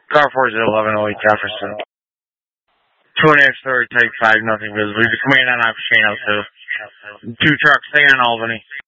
Car 41108 Jefferson. 2.5 story, take 5, nothing visible. He's coming in on Pacino, too. 2 trucks, stay on Albany.